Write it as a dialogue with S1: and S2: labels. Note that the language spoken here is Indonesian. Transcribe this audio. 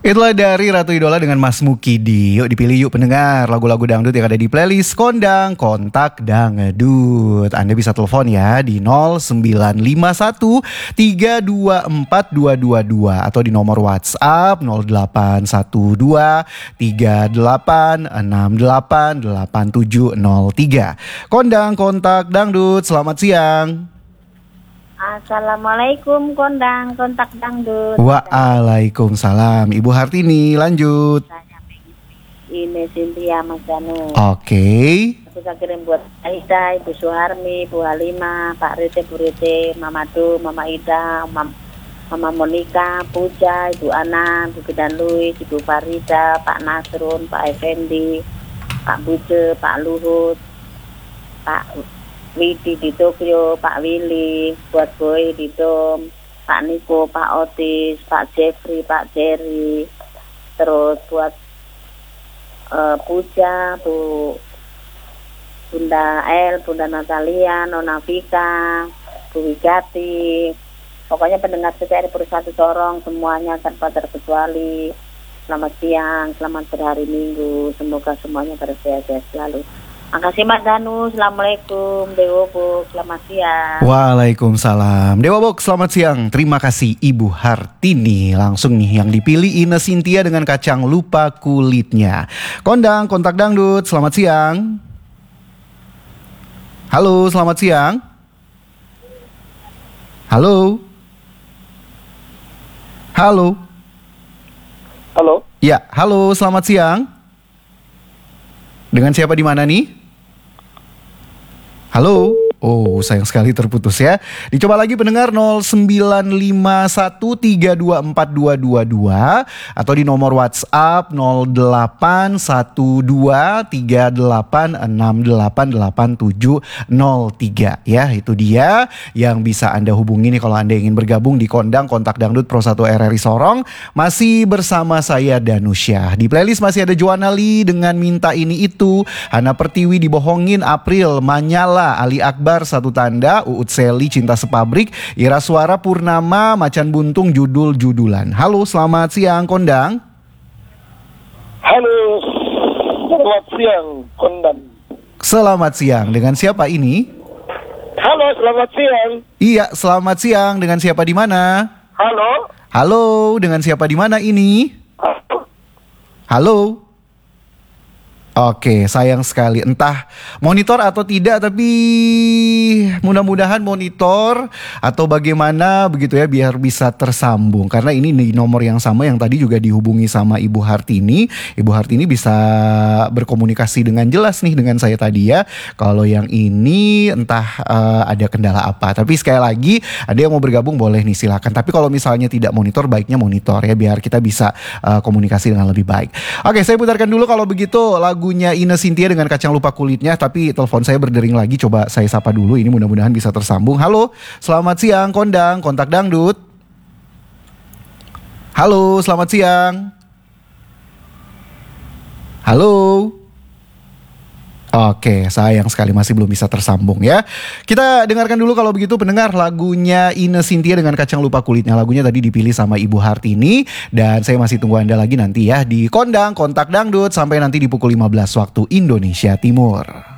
S1: Itulah dari Ratu Idola dengan Mas Mukidi. Yuk dipilih yuk pendengar lagu-lagu dangdut yang ada di playlist Kondang Kontak Dangdut. Anda bisa telepon ya di 0951 324 222 atau di nomor WhatsApp 0812 38688703. Kondang Kontak Dangdut, selamat siang.
S2: Assalamualaikum Kondang Kontak Dangdut.
S1: Waalaikumsalam. Ibu Hartini, lanjut.
S2: Ini Cynthia Mas Danu.
S1: Oke.
S2: Kita kirim buat Aida, Ibu Suharmi, Bu Halimah, Pak Rite, Bu Rite, Mama Du, Mama Ida, Mama Monika, Puja, Ibu Ana, Bu Bidan Luis, Ibu Farida, Pak Nasrun, Pak Effendi, Pak Buje, Pak Luhut, Pak Widi di Tokyo, Pak Willy, buat Boy di Dom, Pak Niko, Pak Otis, Pak Jeffrey, Pak Jerry, terus buat Puja, Bunda El, Bunda Natalia, Nona Vika, Bu Wigati, pokoknya pendengar setia di Satu Sorong semuanya tanpa terkecuali. Selamat siang, selamat berhari Minggu, semoga semuanya sehat-sehat selalu. Makasih Mas Danu, Assalamualaikum. Dewa Bok, selamat siang.
S1: Waalaikumsalam. Dewa Bok, selamat siang. Terima kasih Ibu Hartini. Langsung nih yang dipilih Ine Cynthia dengan kacang lupa kulitnya. Kondang Kontak Dangdut, selamat siang. Halo, selamat siang. Halo. Halo.
S3: Halo.
S1: Ya, halo, selamat siang. Dengan siapa di mana nih? Halo. Oh, sayang sekali terputus ya. Dicoba lagi pendengar 0951324222 atau di nomor WhatsApp 081238688703 ya. Itu dia yang bisa Anda hubungi nih kalau Anda ingin bergabung di Kondang Kontak Dangdut Pro 1 RRI Sorong. Masih bersama saya Danusya. Di playlist masih ada Joanna Lee dengan Minta Ini Itu, Hana Pertiwi Dibohongin, April, Manyala, Ali Akbar Satu Tanda, Uut Seli Cinta Sepabrik, Ira Suara Purnama, Macan Buntung Judul-judulan. Halo, selamat siang Kondang.
S3: Halo. Selamat siang Kondang.
S1: Selamat siang, dengan siapa ini?
S3: Halo, selamat siang.
S1: Iya, selamat siang, dengan siapa di mana?
S3: Halo.
S1: Halo, dengan siapa di mana ini? Halo. Oke, sayang sekali. Entah monitor atau tidak, tapi mudah-mudahan monitor atau bagaimana begitu ya biar bisa tersambung. Karena ini di nomor yang sama yang tadi juga dihubungi sama Ibu Hartini. Ibu Hartini bisa berkomunikasi dengan jelas nih dengan saya tadi ya. Kalau yang ini entah ada kendala apa. Tapi sekali lagi ada yang mau bergabung boleh nih silakan. Tapi kalau misalnya tidak monitor, baiknya monitor ya biar kita bisa komunikasi dengan lebih baik. Oke, saya putarkan dulu kalau begitu lagunya Ine Cynthia dengan Kacang Lupa Kulitnya. Tapi telepon saya berdering lagi, coba saya sapa dulu. Ini mudah-mudahan bisa tersambung. Halo, selamat siang Kondang Kontak Dangdut. Halo, selamat siang. Halo. Oke, sayang sekali masih belum bisa tersambung ya. Kita dengarkan dulu kalau begitu pendengar lagunya Ine Cynthia dengan Kacang Lupa Kulitnya. Lagunya tadi dipilih sama Ibu Hartini. Dan saya masih tunggu Anda lagi nanti ya di Kondang Kontak Dangdut sampai nanti di pukul 15 waktu Indonesia Timur.